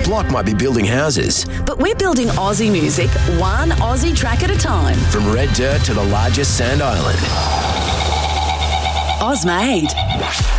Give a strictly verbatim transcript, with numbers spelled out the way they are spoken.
block might be building houses. But we're building Aussie music, one Aussie track at a time. From red dirt to the largest sand island. Ozmade.